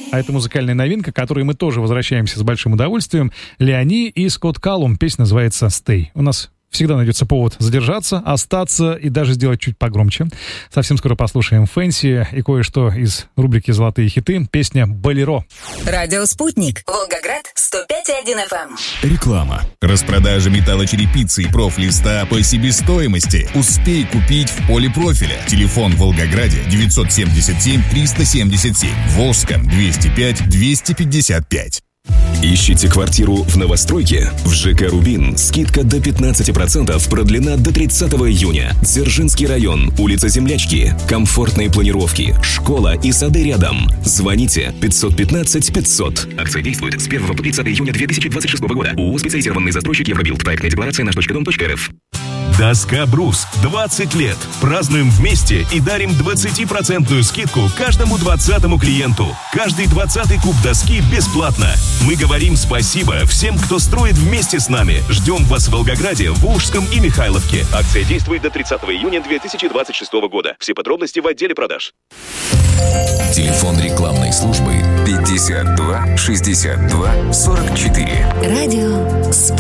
А это музыкальная новинка, к которой мы тоже возвращаемся с большим удовольствием. Леони и Скотт Каллум. Песня называется «Stay». У нас всегда найдется повод задержаться, остаться и даже сделать чуть погромче. Совсем скоро послушаем Фэнси и кое-что из рубрики «Золотые хиты». Песня «Болеро». Радио «Спутник». Волгоград, 105,1 FM. Реклама. Распродажа металлочерепицы и профлиста по себестоимости. Успей купить в Полипрофиле. Телефон в Волгограде 977-377. Волжском 205-255. Ищите квартиру в новостройке? В ЖК «Рубин» скидка до 15%, продлена до 30 июня. Дзержинский район, улица Землячки. Комфортные планировки, школа и сады рядом. Звоните 515 500. Акция действует с 1 по 30 июня 2026 года. ООО «Специализированный застройщик Евробилд». Проектная декларация наш.дом.рф. Доска «Брус». 20 лет. Празднуем вместе и дарим 20% скидку каждому 20-му клиенту. Каждый 20-й куб доски бесплатно. Мы говорим спасибо всем, кто строит вместе с нами. Ждем вас в Волгограде, Волжском и Михайловке. Акция действует до 30 июня 2026 года. Все подробности в отделе продаж. Телефон рекламной службы 52 62 44. Радио